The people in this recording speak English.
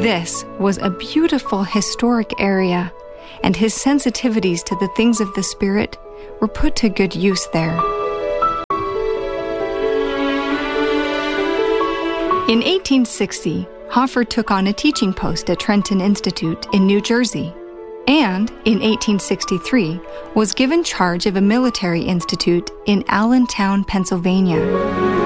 This was a beautiful historic area, and his sensitivities to the things of the Spirit were put to good use there. In 1860, Hoffer took on a teaching post at Trenton Institute in New Jersey, and in 1863 was given charge of a military institute in Allentown, Pennsylvania.